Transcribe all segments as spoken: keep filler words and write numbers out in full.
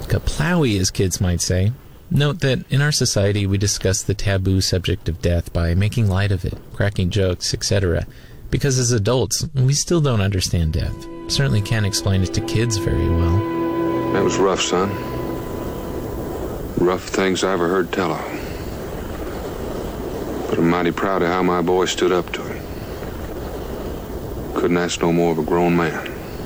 Kaplowy, as kids might say. Note that in our society we discuss the taboo subject of death by making light of it, cracking jokes, et cetera. Because as adults, we still don't understand death. Certainly can't explain it to kids very well. That was rough, son. Rough things I ever heard tell of. But I'm mighty proud of how my boy stood up to him. Couldn't ask no more of a grown man.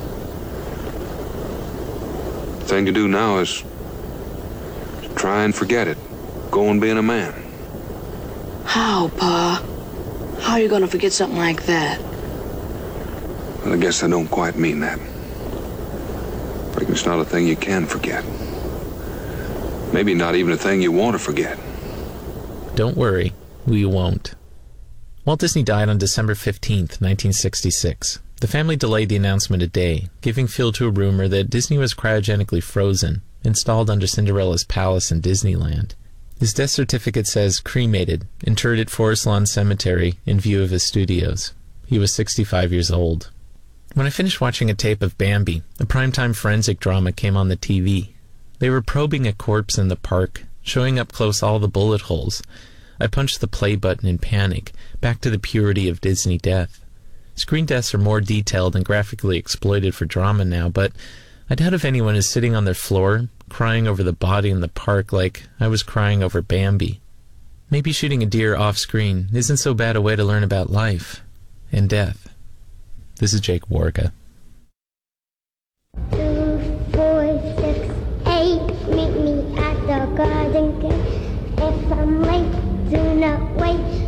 The thing to do now is to try and forget it. Go on being a man. How, Pa? How are you gonna forget something like that? Well, I guess I don't quite mean that. Like it's not a thing you can forget. Maybe not even a thing you want to forget. Don't worry, we won't. Walt Disney died on December fifteenth, nineteen sixty-six. The family delayed the announcement a day, giving fuel to a rumor that Disney was cryogenically frozen, installed under Cinderella's palace in Disneyland. His death certificate says cremated, interred at Forest Lawn Cemetery in view of his studios. He was sixty-five years old. When I finished watching a tape of Bambi, a primetime forensic drama came on the T V. They were probing a corpse in the park, showing up close all the bullet holes. I punched the play button in panic, back to the purity of Disney death. Screen deaths are more detailed and graphically exploited for drama now, but I doubt if anyone is sitting on their floor, crying over the body in the park like I was crying over Bambi. Maybe shooting a deer off-screen isn't so bad a way to learn about life and death. This is Jake Warga. Two, four, six, eight, meet me at the garden gate. If I'm late, do not wait.